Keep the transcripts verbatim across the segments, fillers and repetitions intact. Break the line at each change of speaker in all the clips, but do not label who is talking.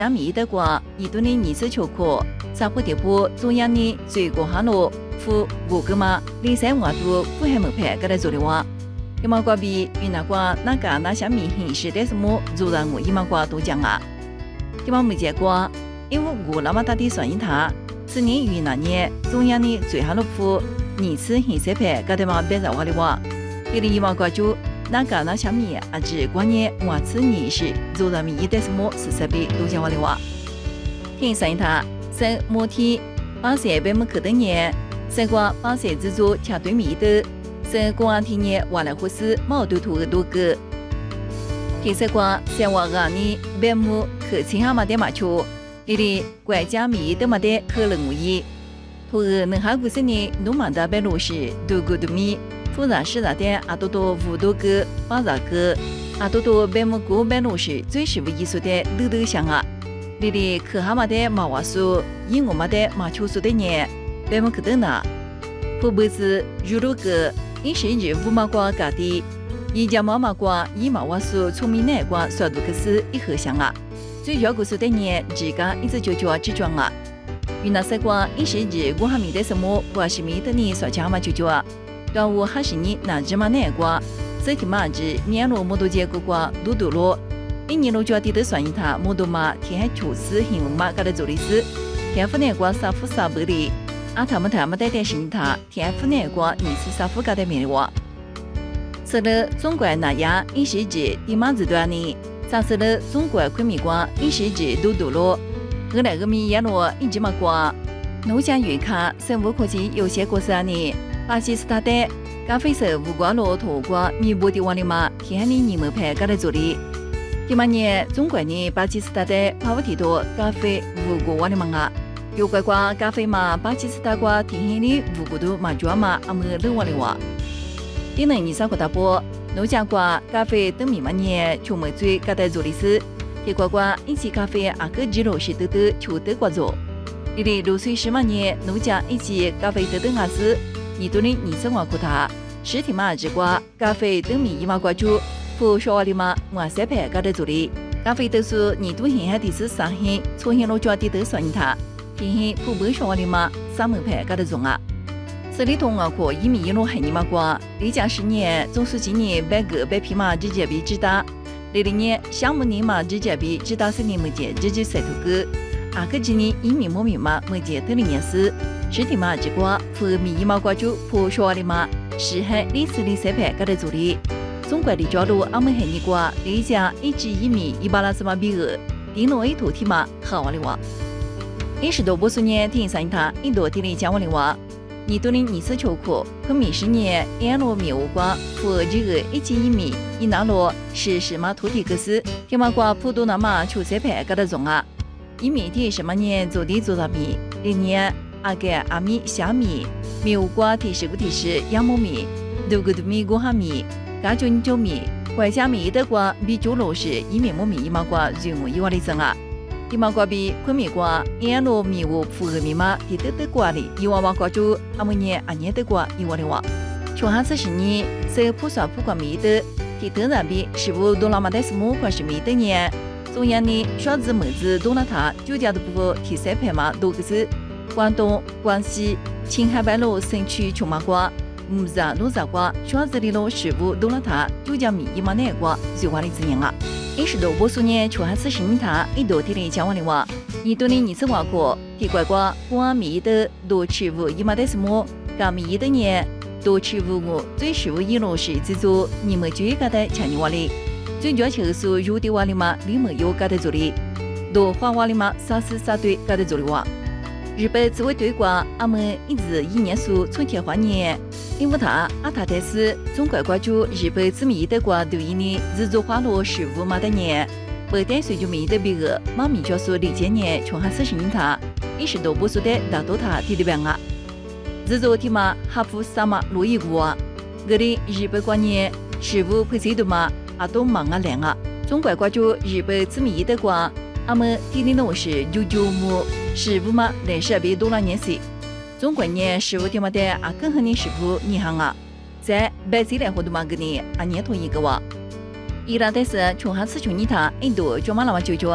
咱们德国一度的二次求课，萨普迪普中央的最高哈罗赴五个嘛，离山外都不还没拍个来做的话，伊嘛瓜比云南瓜那个那下面形式的什么做让我伊嘛瓜都讲啊，伊嘛没见过，因为我那么大的算一他，是年云南年中央的最哈罗赴二次形式拍个的嘛别在话的话，伊哩伊嘛瓜就。那个那下面啊，只关于我此年时做人民的什么事实比都讲话的话，听上一他生摩天八十百亩可的年，生过八十之中恰对面的，生公安天年完了或是毛头头的多个，听说过生活个呢百亩可亲哈嘛的嘛处，里里国家米的嘛的可能无异，图个能哈古是呢农忙的白路是多个的米。复杂是那点阿多多五多个八十个，阿多多百亩古百路是最适合艺术的路头上啊。里里可哈嘛的马瓦树，因我嘛的马秋树的年，百亩可等呐。普不是如路个，一时日五马瓜家的，一家妈妈瓜以马瓦树聪明难瓜刷度个是一合相啊。最要古树的年，自家一直就叫只装啊。云南西瓜一时日我还没得什么，我是没得你刷家嘛就叫啊。端午还是你那只嘛难瓜，这天嘛只面罗摩多结果瓜多多罗，一年罗就要地头算一他摩多嘛天还厨师hình嘛搞得做的事，天府难瓜三副三百里，啊他们他们带点是他天府难瓜二次三副搞得面的话，除了中国那样一时指地马子端呢，再除了中国昆明瓜一时指多多罗，后来个米也罗一直嘛瓜，农家园卡生物科技有些国家呢。巴基斯坦的咖啡色无瓜罗土瓜米波的往里嘛，天里你们拍搞来做的。第八年，中国呢巴基斯坦的帕沃提多咖啡无瓜往里嘛啊，有乖瓜咖啡嘛，巴基斯坦瓜天里无瓜都嘛抓嘛，阿么冷往里话。第二年三个大波，农家瓜咖啡等米嘛年，全部最搞来做的是，铁瓜瓜一起咖啡阿个鸡肉是得得求得瓜做。里里六岁十嘛年，农家一起咖啡得等阿是。你多的你生活过他，实体嘛只瓜咖啡等米一嘛瓜住，不说话的嘛我三排搞得做的，咖啡都是你多现海的是三黑，从现路抓的都算他，天黑不不说话的嘛三门排搞得中啊。这里同我可一米一路海你嘛瓜，离家十年，总是今年百个百匹嘛直接比直达，六零年项目年嘛直接比直达十年没见直接晒头个，阿个今年一米莫米嘛没见得零年是。实体嘛，只瓜和米一毛瓜就破说的嘛，是海历史的三盘搞得做的。中国的角度，俺们海尼瓜离家一至一米一百拉斯嘛比二，顶落一土地嘛好玩的话。一十多不数年听上一堂一多地里讲完的话，你多的二次求课，可米十年一落米五瓜和这个一至一米一拿落是什么土地个是？天嘛瓜普多那嘛求三盘搞得中啊，一米的什么年做的做啥米？一年。阿个阿米虾米，米五瓜提示个提示杨木米，六个的米果哈米，加九九米，外加米的瓜比九罗是一米木米一毛瓜任务一万里整啊，一毛瓜比昆米瓜一罗米五符合密码，提得的瓜里一万万瓜就阿么年阿年的瓜一万里哇，穷哈子是你是普刷普瓜米的，提得那比是不多拉马的是么瓜是米的年，中央的双子妹子多了他九家的部分提三排嘛多个是。广东、广西、青海北路山区穷麻瓜、木栅路杂瓜、双子里路十五多了他，就叫米一毛南瓜，最话的字样啊。一十多不数年，穷还是新他一多地里讲完的话，你多的你是话过，提乖瓜，光米的多吃五一毛的什么，干米的年多吃五五，最十五一路是制作，你们就一个的强你话的，最主要就是入的话的嘛，你们有个的做的，多花话的嘛，啥事啥对个的做的话。日本作为对瓜，俺们一直以年数春天花年，因为他阿他的是中国关注日本知名的瓜对应的日作花落十五马的年，不但随着米的比尔马米教授历届年穷还是新他，一十多不数的大多他提的边啊，日作天嘛哈夫萨马罗伊瓜，这里日本过年十五配谁的嘛阿都忙啊凉啊，中国关注日本知名的瓜，俺们提的都是九九木。十五嘛，来设备多了年岁，中国年十五天嘛的啊，更和你十五你行啊，在百岁来活动嘛个呢啊年头一个哇，伊拉但是穷哈吃穷你他印度就嘛那么久久啊，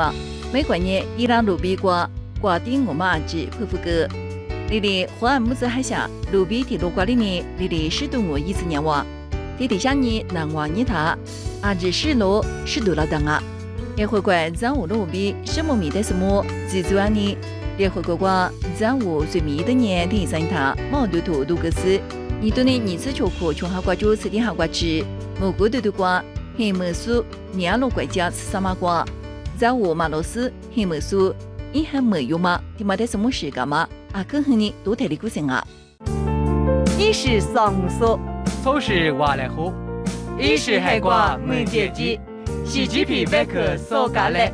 美国呢，伊朗卢比国瓜地我马之佩服哥，里里霍尔木兹海峡卢比铁路瓜里面里里十度我一次年哇，地底下呢南瓦尼塔，阿只十路十度了等啊，也会怪藏乌卢比什么米的什么，自主安呢，也会怪怪藏乌最米的年第三塔毛杜图杜格斯，你对呢二次求苦从下挂住此地下挂吃，蘑菇杜杜瓜。黑木苏、尼亚罗国家吃什么瓜？藏乌马罗斯、黑木苏，你还没有吗？听没得什么事干嘛？啊，更和你多睇你故事啊！
一是上说，
初是话来喝，
一是海瓜没解机，洗鸡皮外壳烧咖喱。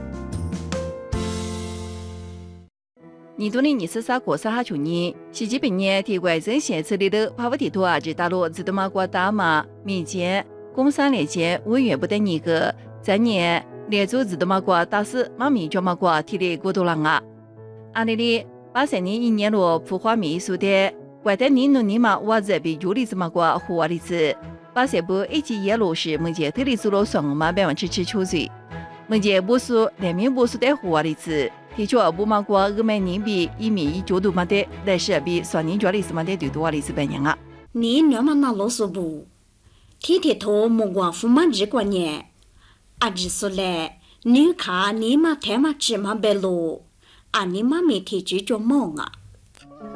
你多年二十三过三下去年，洗鸡皮呢？提外省县城里头，帕布地图啊，至大陆自动马瓜大马民间。工商联接委员不得你个，今年连组自动马瓜打死马米叫马瓜体力过多了啊！阿里里八三年一年罗普华米苏的，怪得你努尼马瓦在比主力子马瓜胡瓦里子，八三部一级耶罗是目前特里组罗双马百万吃吃秋水，目前波数两面波数的胡瓦里子，提出布马瓜二万年比一米一角度马的，但是比双年角里是马的最多瓦里子百年啊！
你两马那罗索布。天天头莫光富满日过年，阿只说来，女卡你妈太妈芝麻白路，阿你妈每天就做梦啊。